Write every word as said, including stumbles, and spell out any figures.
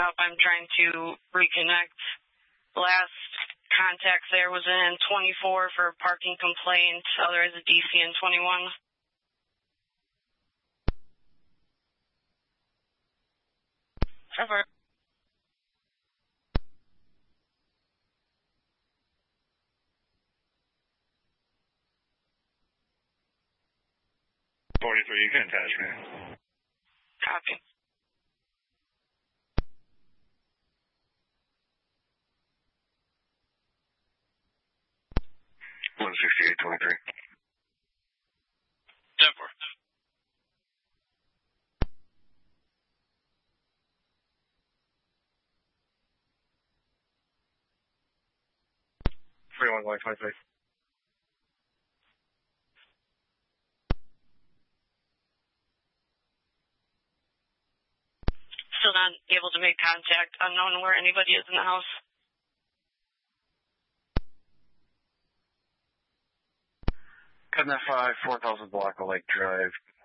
up. I'm trying to reconnect. Last contact there was in twenty-four for parking complaint. Otherwise, a D C in twenty-one. Over. forty-three, you can attach me. Copy. one sixty-eight twenty-three. Denver. forty-one going twenty-three. Still not able to make contact. Unknown where anybody is in the house. Cutting that five, four thousand block of Lake Drive.